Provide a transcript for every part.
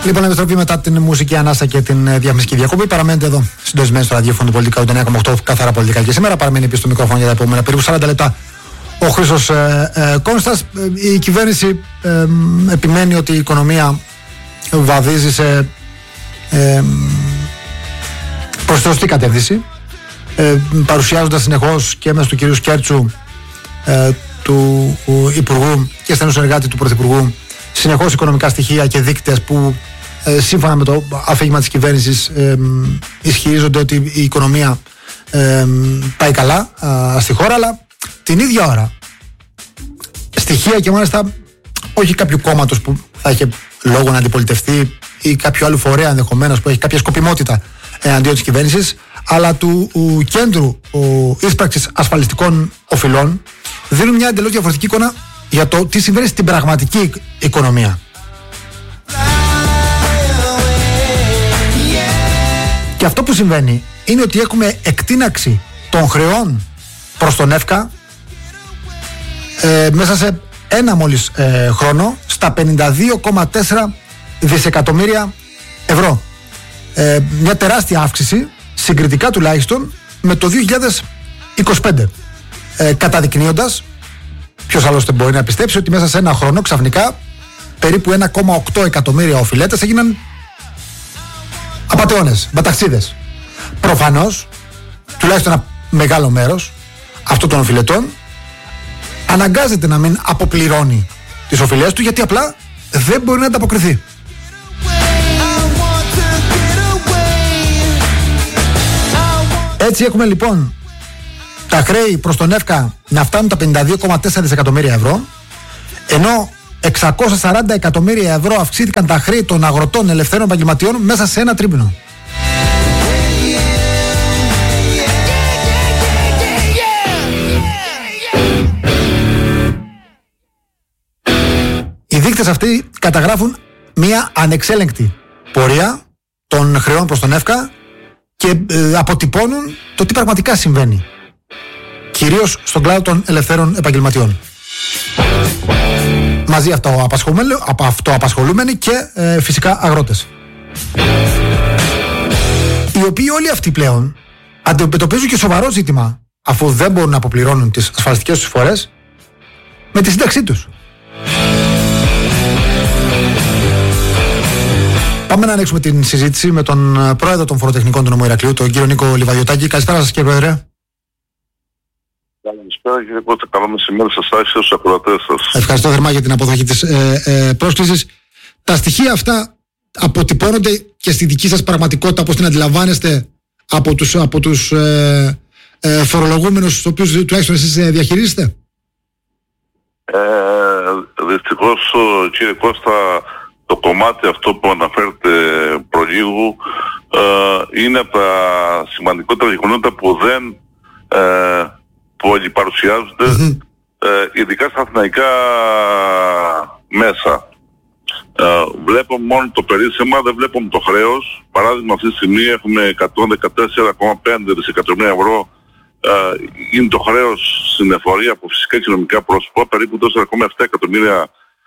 Λοιπόν, επιστροφή μετά την μουσική ανάσα και την διαφημιστική διακοπή. Παραμένετε εδώ συντονισμένοι στο ραδιόφωνο του Πολιτικά 9,8 καθαρά πολιτικά και σήμερα. Παραμένει πίσω στο μικρόφωνο για τα επόμενα περίπου 40 λεπτά ο Χρήστος Κόνστας. Η κυβέρνηση επιμένει ότι η οικονομία βαδίζει σε προς τη σωστή κατεύθυνση, παρουσιάζοντας συνεχώς και μέσα του κυρίου Σκέρτσου, του Υπουργού και στενού συνεργάτη του Πρωθυπουργού, συνεχώς οικονομικά στοιχεία και δείκτες που σύμφωνα με το αφήγημα της κυβέρνησης ισχυρίζονται ότι η οικονομία πάει καλά στη χώρα, αλλά την ίδια ώρα στοιχεία και μάλιστα όχι κάποιου κόμματος που θα είχε λόγο να αντιπολιτευτεί ή κάποιου άλλου φορέα ενδεχομένως που έχει κάποια σκοπιμότητα εναντίον της κυβέρνησης, αλλά του κέντρου ίσπραξης ασφαλιστικών οφειλών, δίνουν μια εντελώς διαφορετική εικόνα για το τι συμβαίνει στην πραγματική οικονομία. Και αυτό που συμβαίνει είναι ότι έχουμε εκτείναξη των χρεών προς τον ΕΦΚΑ μέσα σε ένα μόλις χρόνο στα 52,4 δισεκατομμύρια ευρώ. Μια τεράστια αύξηση, συγκριτικά τουλάχιστον, με το 2025. Καταδεικνύοντας, ποιος άλλωστε μπορεί να πιστέψει, ότι μέσα σε ένα χρόνο ξαφνικά περίπου 1,8 εκατομμύρια οφειλέτες έγιναν απατεώνες, μπαταξίδες. Προφανώς, τουλάχιστον ένα μεγάλο μέρος αυτών των οφειλετών αναγκάζεται να μην αποπληρώνει τις οφειλές του, γιατί απλά δεν μπορεί να ανταποκριθεί. Έτσι έχουμε λοιπόν τα χρέη προς τον ΕΦΚΑ να φτάνουν τα 52,4 δισεκατομμύρια ευρώ, ενώ 640 εκατομμύρια ευρώ αυξήθηκαν τα χρέη των αγροτών ελευθέρων επαγγελματιών μέσα σε ένα τρίμηνο. Οι δείκτες αυτοί καταγράφουν μια ανεξέλεγκτη πορεία των χρεών προς τον ΕΦΚΑ και αποτυπώνουν το τι πραγματικά συμβαίνει, κυρίως στον κλάδο των ελευθέρων επαγγελματιών. Μαζί αυτοαπασχολούμενοι και φυσικά αγρότες, οι οποίοι όλοι αυτοί πλέον αντιμετωπίζουν και σοβαρό ζήτημα, αφού δεν μπορούν να αποπληρώνουν τις ασφαλιστικές τους εισφορές με τη σύνταξή τους. Πάμε να ανοίξουμε την συζήτηση με τον πρόεδρο των φοροτεχνικών του νομού Ηρακλείου, τον κύριο Νίκο Λιβαδιωτάκη. Καλησπέρα σας, κύριε Πρόεδρε. Καλησπέρα, κύριε Κώστα. Καλό μεσημέρι σας, άρχισε στους ακροατές σας. Ευχαριστώ θερμά για την αποδοχή της πρόσκλησης. Τα στοιχεία αυτά αποτυπώνονται και στη δική σας πραγματικότητα, όπως την αντιλαμβάνεστε, από τους φορολογούμενους, τους οποίους τουλάχιστον εσείς διαχειρίζεστε? Δυστυχώς, κύριε Κώστα, το κομμάτι αυτό που αναφέρετε προλίγου είναι από τα σημαντικότερα γεγονότα που δεν πολυπαρουσιάζονται, ειδικά στα αθηναϊκά μέσα. Βλέπουμε μόνο το περίσσεμα, δεν βλέπουμε το χρέος. Παράδειγμα, αυτή τη στιγμή έχουμε 114,5 δισεκατομμύρια ευρώ είναι το χρέος στην εφορία από φυσικά και κοινωνικά πρόσωπα, περίπου 4,7 εκατομμύρια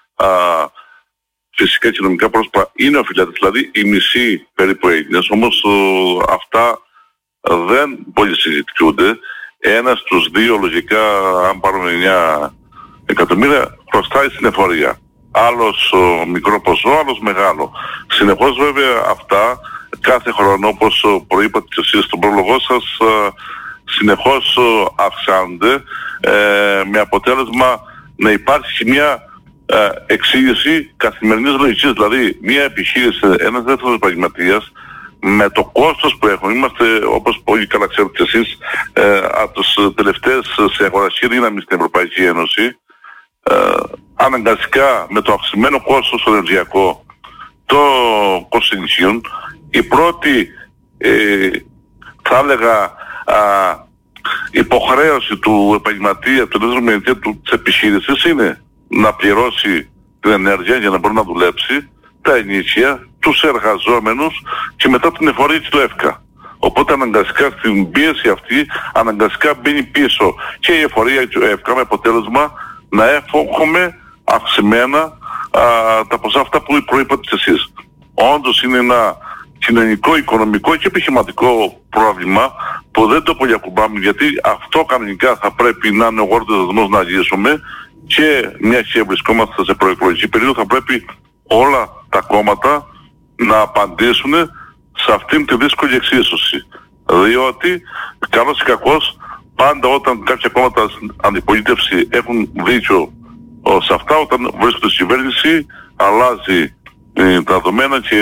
φυσικά και κοινωνικά πρόσωπα είναι οφειλέτες, δηλαδή η μισή περίπου Έλληνες. Όμως αυτά δεν πολύ συζητιούνται. Ένας στους δύο λογικά, αν πάρουμε 9 εκατομμύρια, χρωστάει στην εφορία. Άλλος μικρό ποσό, άλλος μεγάλο. Συνεχώς βέβαια αυτά κάθε χρόνο, όπως προείπατε και εσείς στον πρόλογό σας, συνεχώς αυξάνονται, με αποτέλεσμα να υπάρχει μια εξήγηση καθημερινής λογικής. Δηλαδή μια επιχείρηση, ένας δεύτερος επαγγελματίας, με το κόστος που έχουμε, είμαστε, όπως πολύ καλά ξέρετε εσείς, από τους τελευταίες σε αγοραστική δύναμη στην Ευρωπαϊκή Ένωση, αναγκαστικά με το αυξημένο κόστος στο ενεργειακό, το κόστος ενοικίων, η πρώτη θα έλεγα υποχρέωση του επαγγελματία, του δεύτερου επαγγελματία της επιχείρησης είναι να πληρώσει την ενέργεια για να μπορεί να δουλέψει, τα ενίκια, τους εργαζόμενους και μετά την εφορία του ΕΦΚΑ. Οπότε αναγκαστικά στην πίεση αυτή, αναγκαστικά μπαίνει πίσω και η εφορία του ΕΦΚΑ, με αποτέλεσμα να έχουμε αυξημένα τα ποσά αυτά που προείπατε εσείς. όντως είναι ένα κοινωνικό, οικονομικό και επιχειρηματικό πρόβλημα που δεν το πολυακουμπάμε, γιατί αυτό κανονικά θα πρέπει να είναι ο γόρτος δεσμός να λύσουμε, και μια και βρισκόμαστε σε προεκλογική περίοδο θα πρέπει όλα τα κόμματα να απαντήσουν σε αυτήν τη δύσκολη εξίσωση. Διότι καλώς ή κακώς πάντα όταν κάποια κόμματα αντιπολίτευση έχουν δίκιο σε αυτά, όταν βρίσκονται στη κυβέρνηση αλλάζει τα δεδομένα και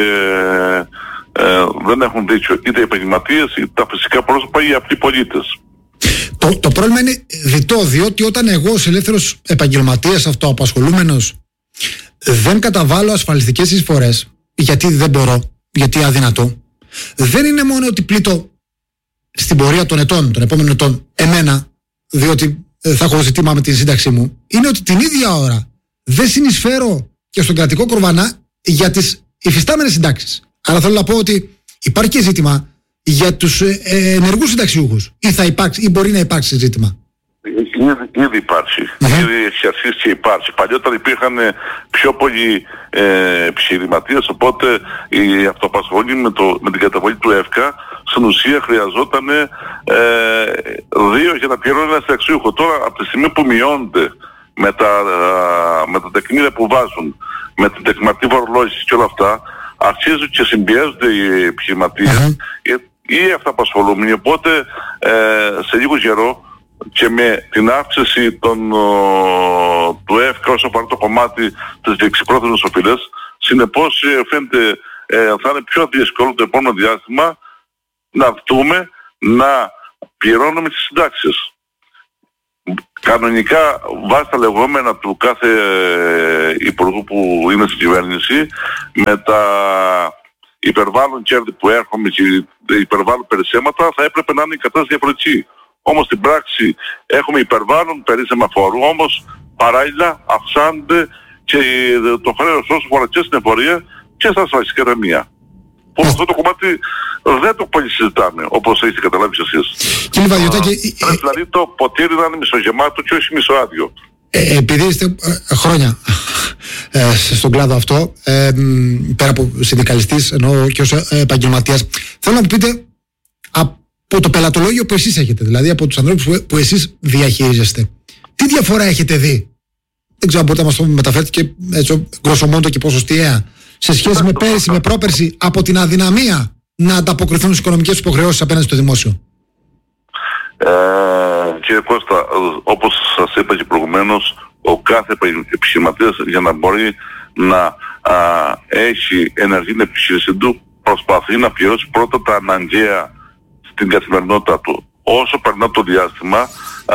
δεν έχουν δίκιο είτε οι επαγγελματίες είτε τα φυσικά πρόσωπα ή οι απλοί πολίτες. Το πρόβλημα είναι διτό, διότι όταν εγώ ως ελεύθερος επαγγελματίας αυτοαπασχολούμενος δεν καταβάλω ασφαλιστικές εισφορές, γιατί δεν μπορώ, γιατί αδυνατό, δεν είναι μόνο ότι πλήττω στην πορεία των ετών, των επόμενων ετών, εμένα, διότι θα έχω ζητήμα με την σύνταξή μου, είναι ότι την ίδια ώρα δεν συνεισφέρω και στον κρατικό κορβανά για τις υφιστάμενες συντάξεις. Άρα θέλω να πω ότι υπάρχει και ζήτημα για τους ενεργούς συνταξιούχους. Ή θα υπάρξει, ή μπορεί να υπάρξει ζήτημα. Ήδη υπάρχει. Ήδη έχει αρχίσει και υπάρχει. Παλιότερα υπήρχαν πιο πολλοί επιχειρηματίες, οπότε η αυτοαπασχολή με την καταβολή του ΕΦΚΑ στην ουσία χρειαζόταν 2 για να πληρώνει ένα συνταξιούχο. Τώρα από τη στιγμή που μειώνται με τα τεκμήρια που βάζουν, με την τεκματική φορολόγηση και όλα αυτά, αρχίζουν και συμπιέζονται οι επιχειρηματίες ή αυτοαπασχολούμενοι. Οπότε σε λίγο καιρό και με την αύξηση του ΕΦΚΑ όσο αφορά το κομμάτι της διεξυπρόθεσμης οφειλές, συνεπώς φαίνεται θα είναι πιο δύσκολο το επόμενο διάστημα να δούμε να πληρώνουμε τις συντάξεις. Κανονικά βάσει τα λεγόμενα του κάθε υπουργού που είναι στην κυβέρνηση, με τα υπερβάλλον κέρδη που έρχομαι και υπερβάλλον περισσέματα, θα έπρεπε να είναι η κατάσταση διαφορετική. Όμως στην πράξη έχουμε υπερβάλλον περί σεμαφόρου, όμως παράλληλα αυξάνεται και το χρέος όσο φορά και στην εφορία και στα ασφαλιστικά ταμεία. Που αυτό το κομμάτι δεν το πολύ συζητάμε, όπως έχετε καταλάβει και εσείς. Κύριε Βαδιωτάκη, δηλαδή το ποτήρι να είναι μισογεμάτο και όχι μισοάδιο. Επειδή είστε χρόνια στον κλάδο αυτό, πέρα από συνδικαλιστής ενώ και ως επαγγελματίας, θέλω να μου πείτε από το πελατολόγιο που εσείς έχετε, δηλαδή από τους ανθρώπους που εσείς διαχειρίζεστε, τι διαφορά έχετε δει? Δεν ξέρω αν μπορείτε να μας το μεταφέρετε και έτσι γκροσομόντο και ποσοστιαία, σε σχέση με πέρυσι, με πρόπερσι, από την αδυναμία να ανταποκριθούν στις οικονομικές υποχρεώσεις απέναντι στο δημόσιο. Κύριε Κώστα, όπως σας είπα και προηγουμένως, ο κάθε επιχειρηματίας για να μπορεί να έχει ενεργή επιχείρηση του προσπαθεί να πληρώσει πρώτα τα αναγκαία στην καθημερινότητα του. Όσο περνά το διάστημα,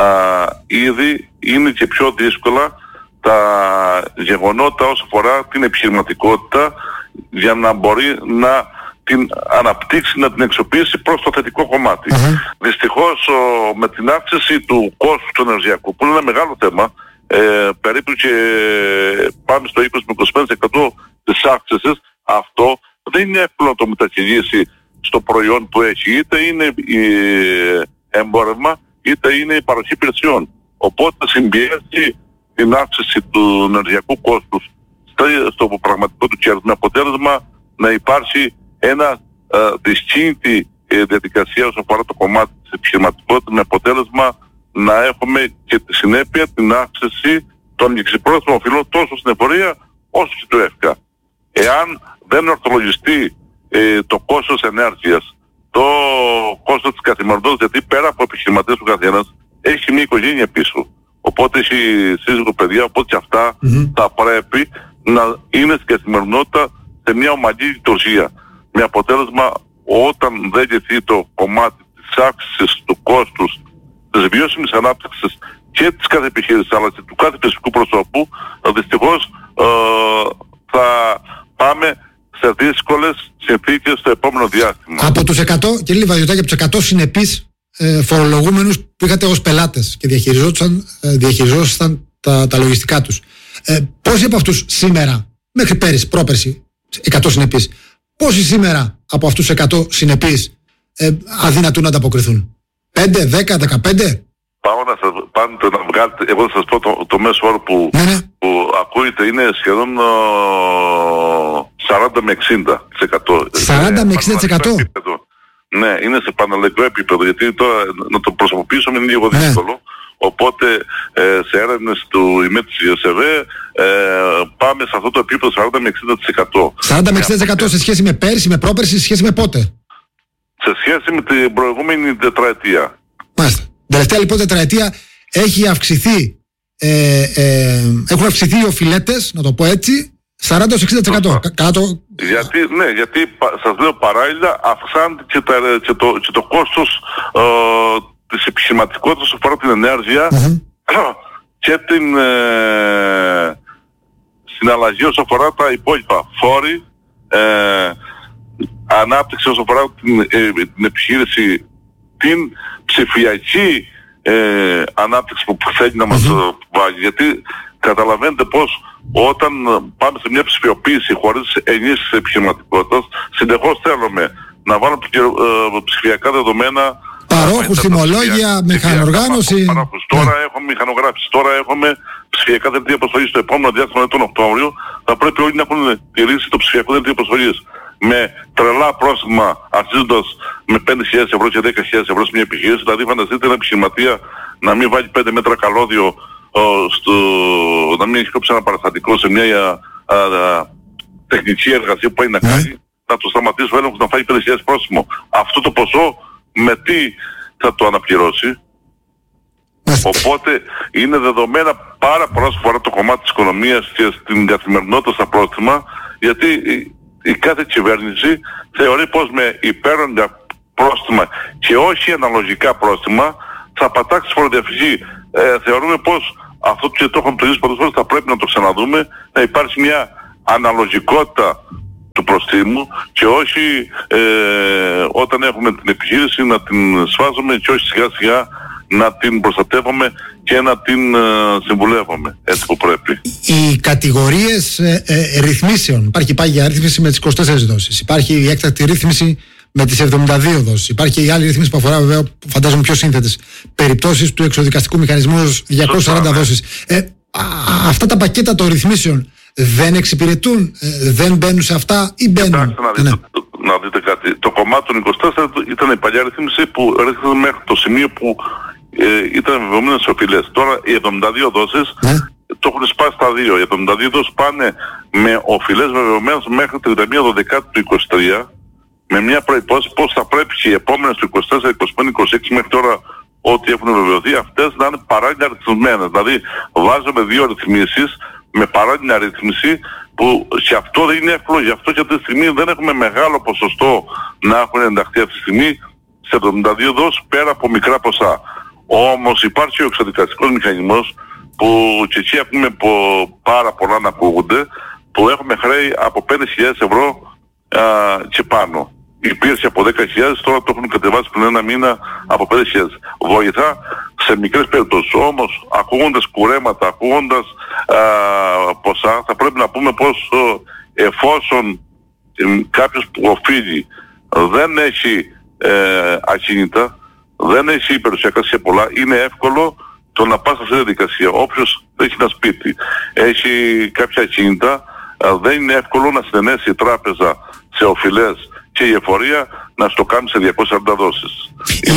ήδη είναι και πιο δύσκολα τα γεγονότα όσο αφορά την επιχειρηματικότητα για να μπορεί να την αναπτύξει, να την εξοπλίσει προς το θετικό κομμάτι. Δυστυχώς με την αύξηση του κόστου του ενεργειακού, που είναι ένα μεγάλο θέμα, περίπου και πάμε στο 20-25% της αύξησης, αυτό δεν είναι εύκολο να το μεταχειρίσει στο προϊόν που έχει, είτε είναι εμπόρευμα είτε είναι η παροχή υπηρεσιών. Οπότε συμπιέζει την αύξηση του ενεργειακού κόστους στο πραγματικό του κέρδος, με αποτέλεσμα να υπάρχει ένα δυσκίνητη διαδικασία όσον αφορά το κομμάτι της επιχειρηματικότητας, με αποτέλεσμα να έχουμε και τη συνέπεια την αύξηση των εξυπρόθεσμων οφειλών τόσο στην εφορία όσο και του ΕΦΚΑ. Εάν δεν ορθολογιστεί το κόστος ενέργειας, το κόστος της καθημερινότητας, γιατί πέρα από επιχειρηματίες του καθένας έχει μια οικογένεια πίσω. Οπότε έχει σύζυγο, παιδιά, οπότε και αυτά θα πρέπει να είναι στην καθημερινότητα σε μια ομαλή λειτουργία. Με αποτέλεσμα, όταν δεν λυθεί το κομμάτι της αύξησης του κόστους, της βιώσιμης ανάπτυξης και της κάθε επιχείρησης αλλά και του κάθε φυσικού προσώπου, δυστυχώς θα πάμε σε δύσκολες συνθήκες στο επόμενο διάστημα. Από τους 100, κύριε Βαδιωτάκη, από τους 100 συνεπείς φορολογούμενους που είχατε ως πελάτες και διαχειριζόσασταν τα λογιστικά τους, πόσοι από αυτούς σήμερα, μέχρι πέρυσι, πρόπερσι, 100 συνεπείς, πόσοι σήμερα από αυτούς τους 100 συνεπείς αδυνατούν να ανταποκριθούν? 5, 10, 15? Πάντοτε να βγάλετε, εγώ θα σας πω το μέσο όρο που ακούγεται είναι σχεδόν 40 με 60%. 40 με 60%. Ναι, είναι σε πανελλαδικό επίπεδο, γιατί τώρα να το προσωπήσουμε είναι λίγο δύσκολο. Οπότε σε έρευνες του ΙΜΕ της ΙΕΣΕΒΕ πάμε σε αυτό το επίπεδο 40 με 60%. 40 με 60% σε σχέση με πέρσι, με πρόπερσι, σε σχέση με πότε? Σε σχέση με την προηγούμενη τετραετία. Μάλιστα. Τελευταία λοιπόν τετραετία έχει αυξηθεί, έχουν αυξηθεί οι οφειλέτες, να το πω έτσι, 40-60%. Γιατί σας λέω παράλληλα αυξάνεται και το κόστος της επιχειρηματικότητας όσον αφορά την ενέργεια και την συναλλαγή όσον αφορά τα υπόλοιπα φόροι, ανάπτυξη όσον αφορά την επιχείρηση, την ψηφιακή ανάπτυξη που θέλει να μας βάλει. Γιατί καταλαβαίνετε πως όταν πάμε σε μια ψηφιοποίηση χωρίς ενίσχυση επιχειρηματικότητας, συνεχώς θέλουμε να βάλουμε ψηφιακά δεδομένα, παρόχους, τιμολόγια, μηχανοργάνωση. Τώρα έχουμε μηχανογράφηση, τώρα έχουμε ψηφιακά δελτία προσφορής. Στο επόμενο διάστημα τον Οκτώβριο θα πρέπει όλοι να έχουν τηρήσει το ψηφιακό δελτίο προσφορής. Με τρελά πρόστιμα αρχίζοντας με 5.000 ευρώ και 10.000 ευρώ σε μια επιχείρηση. Δηλαδή φανταστείτε ένα επιχειρηματία να μην βάλει 5 μέτρα καλώδιο, να μην έχει κόψει ένα παραστατικό σε μια τεχνική εργασία που πάει να κάνει, να το σταματήσει ο έλεγχος να φάει 5.000 πρόστιμο. Αυτό το ποσό με τι θα το αναπληρώσει? Οπότε είναι δεδομένα πάρα πολλά φορά το κομμάτι της οικονομίας και στην καθημερινότητα στα πρόστιμα, γιατί η κάθε κυβέρνηση θεωρεί πως με υπέρογγα πρόστιμα και όχι αναλογικά πρόστιμα θα πατάξει τη φοροδιαφυγή. Θεωρούμε πως αυτό και το έχουμε τονίσει πολλές φορές, θα πρέπει να το ξαναδούμε, να υπάρξει μια αναλογικότητα του προστίμου και όχι όταν έχουμε την επιχείρηση να την σφάζουμε και όχι σιγά σιγά να την προστατεύουμε και να την συμβουλεύουμε έτσι που πρέπει. Οι κατηγορίες ρυθμίσεων, υπάρχει πάγια ρύθμιση με τις 24 δόσεις, υπάρχει η έκτακτη ρύθμιση με τις 72 δόσεις, υπάρχει η άλλη ρύθμιση που αφορά βέβαια, φαντάζομαι πιο σύνθετες περιπτώσεις του εξοδικαστικού μηχανισμού 240 δόσεις. Αυτά τα πακέτα των ρυθμίσεων δεν εξυπηρετούν, δεν μπαίνουν σε αυτά ή μπαίνουν? Να δείτε κάτι. Το κομμάτι των 24 ήταν η παλιά ρύθμιση που έρχεται μέχρι το σημείο που ήταν βεβαιωμένες οι οφειλές. Τώρα οι 72 δόσεις το έχουν σπάσει στα δύο. Οι 72 δόσεις πάνε με οφειλές βεβαιωμένες μέχρι 31 Δεκάτου του 23, με μια προϋπόθεση πως θα πρέπει και οι επόμενες του 24, 25, 26 μέχρι τώρα ό,τι έχουν βεβαιωθεί αυτές να είναι παράλληλα ρυθμισμένες. Δηλαδή βάζουμε δύο ρυθμίσεις με παράλληλη αρρύθμιση που και αυτό δεν είναι εύκολο, γι' αυτό και αυτή τη στιγμή δεν έχουμε μεγάλο ποσοστό να έχουν ενταχθεί αυτή τη στιγμή σε 72 δόσεις πέρα από μικρά ποσά. Όμως υπάρχει ο εξοδικαστικός μηχανισμός που και εκεί έχουμε πάρα πολλά να ακούγονται, που έχουμε χρέη από 5.000 ευρώ και πάνω. Υπήρχε από 10.000, τώρα το έχουν κατεβάσει πριν ένα μήνα από 5.000. Βοηθά σε μικρές περιπτώσεις. Όμως ακούγοντας κουρέματα, ακούγοντας ποσά, θα πρέπει να πούμε πως εφόσον κάποιος που οφείλει δεν έχει ακίνητα, δεν έχει περιουσιακά στοιχεία πολλά, είναι εύκολο το να πας σε αυτή τη διαδικασία. Όποιος έχει ένα σπίτι, έχει κάποια ακίνητα, δεν είναι εύκολο να συνενέσει η τράπεζα σε οφειλές και η εφορία να στο κάνει σε 240 δόσεις.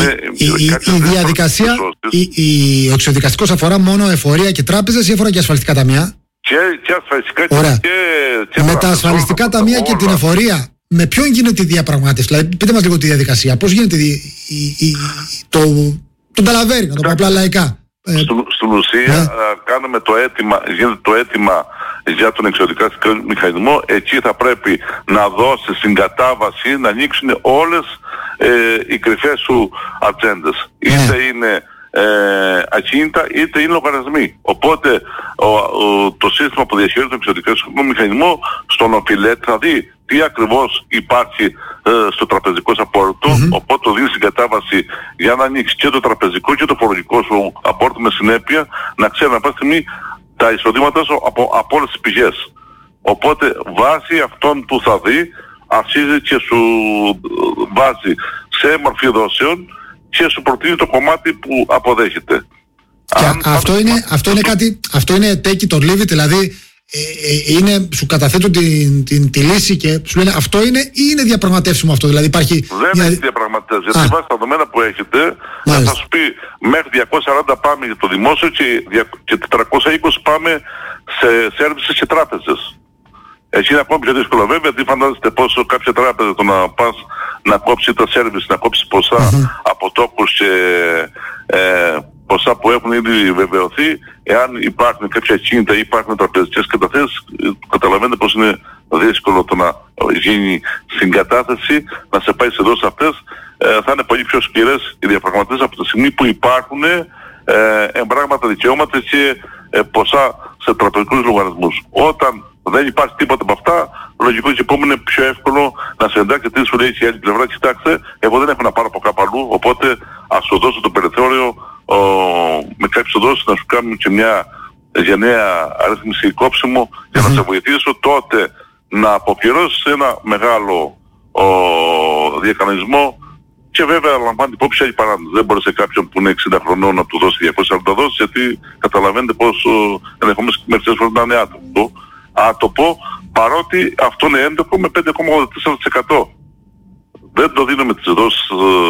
Η διαδικασία, ο εξοδικαστικός αφορά μόνο εφορία και τράπεζες ή αφορά και ασφαλιστικά ταμεία? Και ασφαλιστικά και με τα ασφαλιστικά ταμεία και την εφορία, με ποιον γίνεται η διαπραγμάτευση? Δηλαδή πείτε μας λίγο τη διαδικασία, πώς γίνεται το ταλαβέρι, να το πω απλά λαϊκά. Στην ουσία κάνουμε το αίτημα, γίνεται το αίτημα για τον εξοδικαστικό μηχανισμό. Εκεί θα πρέπει να δώσει συγκατάβαση, να ανοίξουν όλες οι κρυφές σου ατζέντες. Είτε είναι ακίνητα είτε είναι λογαριασμοί. Οπότε το σύστημα που διαχειρίζεται τον εξοδικαστικό μηχανισμό στον οφειλέτη θα δει τι ακριβώς υπάρχει στο τραπεζικό σου απόρριτο, οπότε το δίνει στην κατάβαση για να ανοίξει και το τραπεζικό και το φορολογικό σου απόρριτο με συνέπεια να ξέρει να πάει στιγμή τα εισοδήματά σου από όλες τις πηγές. Οπότε βάσει αυτών που θα δει αρχίζει και σου βάζει σε μορφή δόσεων και σου προτείνει το κομμάτι που αποδέχεται. Και αυτό είναι take it or leave it, δηλαδή σου καταθέτουν τη λύση και σου λένε αυτό είναι ή είναι διαπραγματεύσιμο αυτό? Δηλαδή υπάρχει... Δεν έχει διαπραγματεύσει. Γιατί βάσει τα δεδομένα που έχετε, θα σου πει μέχρι 240 πάμε για το δημόσιο και 420 πάμε σε σέρβισες και τράπεζες. Εκεί είναι ακόμη πιο δύσκολο βέβαια, γιατί φαντάζεστε πόσο κάποια τράπεζα το να πας να κόψει τα σέρβις, να κόψει ποσά από τόκους και ποσά που έχουν ήδη βεβαιωθεί, εάν υπάρχουν κάποια κίνητα ή υπάρχουν τραπεζικές καταθέσεις, καταλαβαίνετε πως είναι δύσκολο το να γίνει συγκατάθεση, να σε πάει σε δόσεις αυτές. Θα είναι πολύ πιο σκληρές οι διαπραγματεύσεις από τη στιγμή που υπάρχουν εμπράγματα δικαιώματα και ποσά σε τραπεζικούς λογαριασμούς. Όταν δεν υπάρχει τίποτα από αυτά, λογικό και επόμενο είναι πιο εύκολο να σε εντάξει, γιατί σου λέει και η άλλη πλευρά, κοιτάξτε, εγώ δεν έχω να πάρω από κάπου αλλού, οπότε ας σου δώσω το περιθώριο με κάποιες οδόσεις να σου κάνουμε και μια γενναία αρρύθμιση κόψιμο για να σε βοηθήσω, τότε να αποπληρώσεις ένα μεγάλο διακανονισμό. Και βέβαια λαμβάνει υπόψη άλλη παράδοση. Δεν μπορεί σε κάποιον που είναι 60 χρονών να του δώσει 240 δόσεις, γιατί καταλαβαίνετε πως ενδεχομένως μερικές φορές να είναι άτομο, παρότι αυτό είναι έντοκο με 5,84%. Δεν το δίνουμε τις δόσεις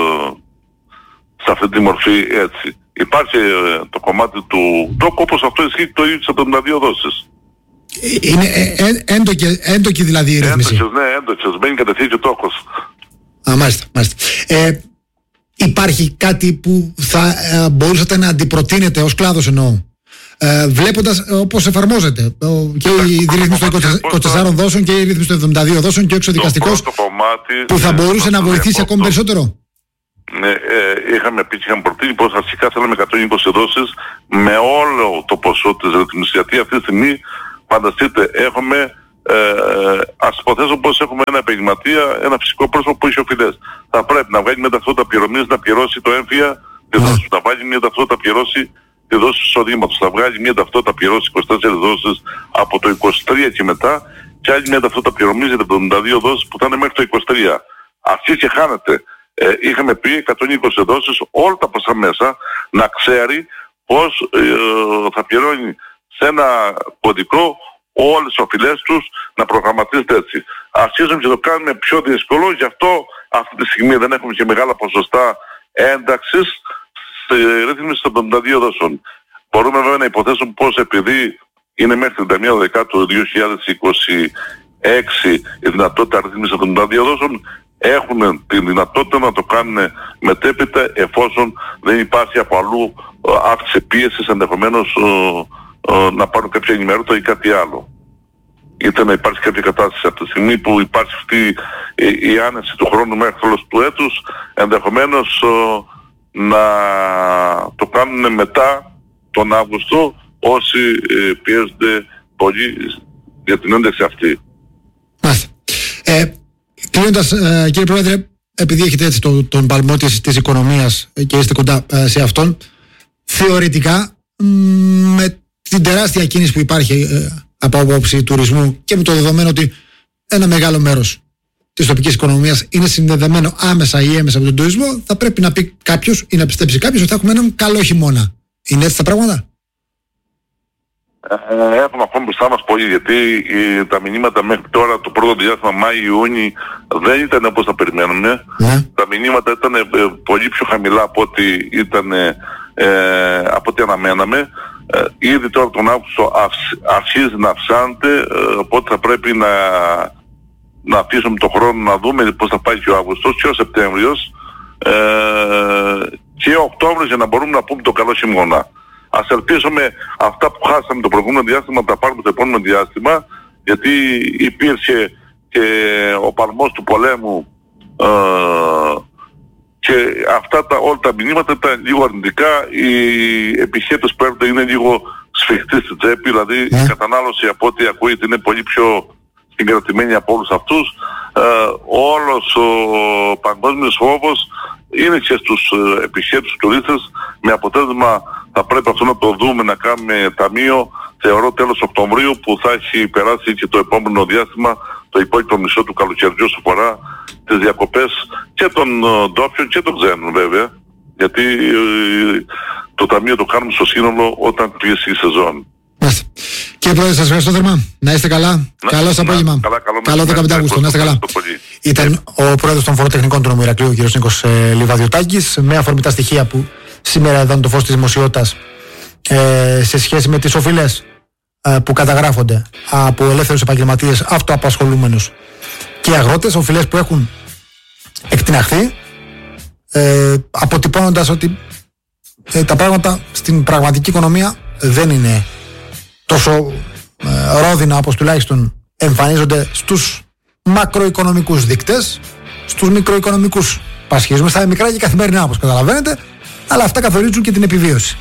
σε αυτή τη μορφή έτσι. Υπάρχει το κομμάτι του τόκου, όπως αυτό ισχύει το ίδιο στις 72 δόσεις. Είναι έντοκη δηλαδή η ρύθμιση. Ναι, έντοκες. Μπαίνει κατευθείαν και ο τόκος. Μάλιστα. Υπάρχει κάτι που θα μπορούσατε να αντιπροτείνετε ως κλάδος, εννοώ, βλέποντας όπως εφαρμόζεται και η ρύθμιση των 24 δόσεων και η ρύθμιση των 72 δόσεων και ο εξωδικαστικός, που θα μπορούσε να βοηθήσει ακόμη περισσότερο? Ναι, είχαμε πει και είχαμε προτείνει πως αρχικά θέλαμε 120 δόσεις με όλο το ποσό της ρύθμισης, γιατί αυτή τη στιγμή φανταστείτε έχουμε ας υποθέσω πως έχουμε ένα επαγγελματία, ένα φυσικό πρόσωπο που έχει οφειλές. Θα πρέπει να βγάλει μια ταυτότητα πληρωμής, να πληρώσει το έμφυα τη δόση, να βάλει μια ταυτότητα πληρώσει τη δόση του εισοδήματος, θα βγάλει μια ταυτότητα πληρώσει 24 δόσεις από το 23 και μετά και άλλη μια ταυτότητα πληρωμής για τα 72 δόσεις που θα είναι μέχρι το 23. Αυτή και χάνεται. Είχαμε πει 120 δόσεις, όλα τα ποσά μέσα, να ξέρει πως θα πληρώνει σε ένα κωδικό όλες τις οφειλές τους, να προγραμματίζεται έτσι. Αρχίζουμε και το κάνουμε πιο δύσκολο, γι' αυτό αυτή τη στιγμή δεν έχουμε και μεγάλα ποσοστά ένταξης στη ρύθμιση των 72 δόσεων. Μπορούμε βέβαια να υποθέσουμε πως επειδή είναι μέχρι 31 Δεκάτου 2026 η δυνατότητα ρύθμισης των 72 δόσεων, έχουν τη δυνατότητα να το κάνουν μετέπειτα, εφόσον δεν υπάρχει από αλλού αύξηση πίεσης, ενδεχομένως να πάρουν κάποια ενημερότητα ή κάτι άλλο. Είτε να υπάρχει κάποια κατάσταση από τη στιγμή που υπάρχει αυτή η άνεση του χρόνου μέχρι τέλος του έτους, ενδεχομένως να το κάνουν μετά τον Αύγουστο όσοι πιέζονται πολύ για την ένταξη αυτή. Κλείνοντας, κύριε Πρόεδρε, επειδή έχετε έτσι τον παλμό της οικονομίας και είστε κοντά σε αυτόν, θεωρητικά με την τεράστια κίνηση που υπάρχει από άποψη τουρισμού και με το δεδομένο ότι ένα μεγάλο μέρος της τοπικής οικονομίας είναι συνδεδεμένο άμεσα ή έμεσα με τον τουρισμό, θα πρέπει να πει κάποιος ή να πιστέψει κάποιος ότι θα έχουμε έναν καλό χειμώνα. Είναι έτσι τα πράγματα? Έχουμε ακόμη μπροστά μας πολύ, γιατί τα μηνύματα μέχρι τώρα το πρώτο διάστημα Μάη-Ιούνι δεν ήταν όπως τα περιμένουμε. Τα μηνύματα ήταν πολύ πιο χαμηλά από ό,τι ήταν, από ό,τι αναμέναμε. Ήδη τώρα τον Αύγουστο αρχίζει να αυξάνεται, οπότε θα πρέπει να αφήσουμε τον χρόνο να δούμε πώς θα πάει και ο Αύγουστος και ο Σεπτέμβριος και ο Οκτώβριος, για να μπορούμε να πούμε το καλό χειμώνα. Ας ελπίσουμε αυτά που χάσαμε το προηγούμενο διάστημα να τα πάρουμε το επόμενο διάστημα, γιατί υπήρχε και ο παλμός του πολέμου και αυτά όλα τα μηνύματα ήταν λίγο αρνητικά. Οι επιχέτες που έρχονται είναι λίγο σφιχτοί στη τσέπη, δηλαδή η κατανάλωση από ό,τι ακούγεται είναι πολύ πιο συγκρατημένη από όλους αυτούς. Όλος ο παγκόσμιος φόβος είναι και στους επιχέτες, τουρίστες, με αποτέλεσμα θα πρέπει αυτό να το δούμε, να κάνουμε ταμείο, θεωρώ τέλος Οκτωβρίου, που θα έχει περάσει και το επόμενο διάστημα, το υπόλοιπο μισό του καλοκαιριού όσο αφορά τις διακοπές και των ντόπιων και των ξένων βέβαια, γιατί το ταμείο το κάνουμε στο σύνολο όταν κλείσει η σεζόν. Κύριε Πρόεδρε, σας ευχαριστώ θερμά. Να είστε καλά. Καλό απόγευμα. Καλό 15 Αυγούστου. Να είστε καλά. Ήταν ο Πρόεδρος των Φοροτεχνικών του Νομού Ηρακλείου, ο κ. Νίκος Λιβαδιωτάκης, με αφορμή τα στοιχεία που σήμερα είδαν το φως της δημοσιότητας σε σχέση με τις οφειλές που καταγράφονται από ελεύθερους επαγγελματίες, αυτοαπασχολούμενους και αγρότες, οφειλές που έχουν εκτιναχθεί, αποτυπώνοντας ότι τα πράγματα στην πραγματική οικονομία δεν είναι τόσο ρόδινα όπως τουλάχιστον εμφανίζονται στους μακροοικονομικούς δείκτες, στους μικροοικονομικούς πασχίζουμε, στα μικρά και καθημερινά όπως καταλαβαίνετε, αλλά αυτά καθορίζουν και την επιβίωση.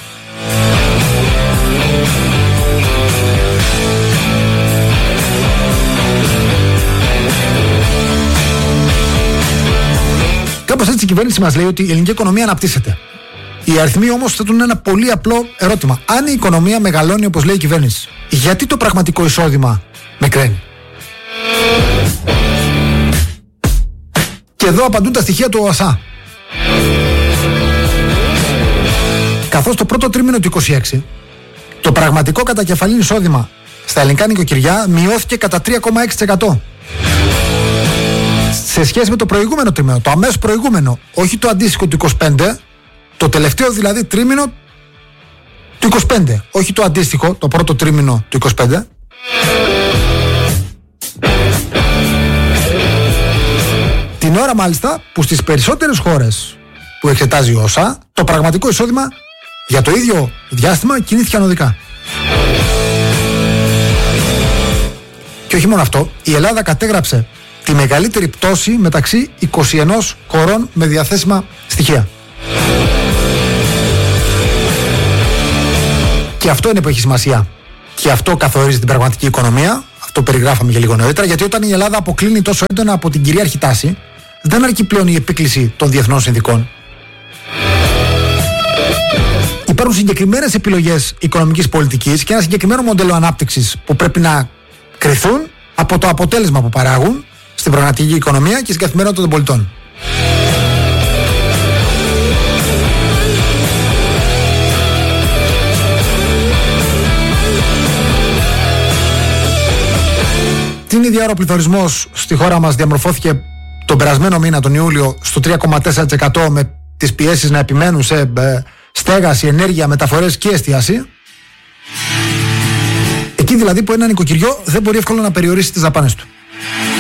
Κάπως έτσι η κυβέρνηση μας λέει ότι η ελληνική οικονομία αναπτύσσεται. Οι αριθμοί όμως θέτουν ένα πολύ απλό ερώτημα. Αν η οικονομία μεγαλώνει όπως λέει η κυβέρνηση, γιατί το πραγματικό εισόδημα μικραίνει? Και εδώ απαντούν τα στοιχεία του ΟΑΣΑ. Καθώς το πρώτο τρίμηνο του 2026 το πραγματικό κατακεφαλήν εισόδημα στα ελληνικά νοικοκυριά μειώθηκε κατά 3,6%. Σε σχέση με το προηγούμενο τρίμηνο, το αμέσως προηγούμενο, όχι το αντίστοιχο του 25, το τελευταίο δηλαδή τρίμηνο του 25, όχι το αντίστοιχο, το πρώτο τρίμηνο του 25. Την ώρα μάλιστα που στις περισσότερες χώρες που εξετάζει ο ΩΣΑ, το πραγματικό εισόδημα για το ίδιο διάστημα κινήθηκε ανωδικά. Και όχι μόνο αυτό, η Ελλάδα κατέγραψε τη μεγαλύτερη πτώση μεταξύ 21 χωρών με διαθέσιμα στοιχεία. Και αυτό είναι που έχει σημασία. Και αυτό καθορίζει την πραγματική οικονομία. Αυτό περιγράφαμε και λίγο νωρίτερα. Γιατί όταν η Ελλάδα αποκλίνει τόσο έντονα από την κυρίαρχη τάση, δεν αρκεί πλέον η επίκληση των διεθνών συνθηκών. Υπάρχουν συγκεκριμένες επιλογές οικονομικής πολιτικής και ένα συγκεκριμένο μοντέλο ανάπτυξης που πρέπει να κριθούν από το αποτέλεσμα που παράγουν στην πραγματική οικονομία και στην καθημερινότητα των πολιτών. Την ίδια ώρα ο πληθωρισμός στη χώρα μας διαμορφώθηκε τον περασμένο μήνα, τον Ιούλιο, στο 3,4% με τις πιέσεις να επιμένουν σε στέγαση, ενέργεια, μεταφορές και εστίαση. Εκεί δηλαδή που ένα νοικοκυριό δεν μπορεί εύκολα να περιορίσει τις δαπάνες του.